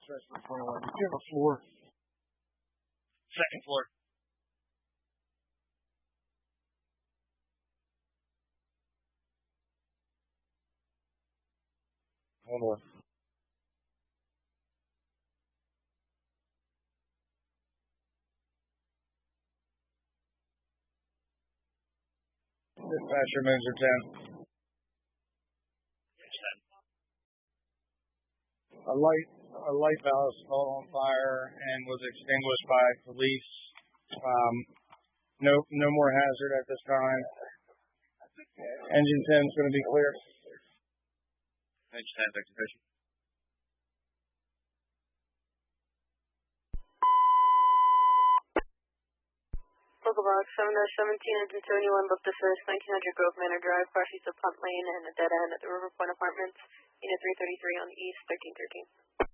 Do you have a floor? Second floor. Hold on. Dispatcher, Moser 10. A light valve caught on fire and was extinguished by police. No more hazard at this time. Engine 10 is going to be clear. Engine 10, activation. Local box 7-17, engine 71, booked assist, 1900 Grove Manor Drive, car seats of Punt Lane and a dead end at the River Point Apartments, unit 333 on the east, 1313.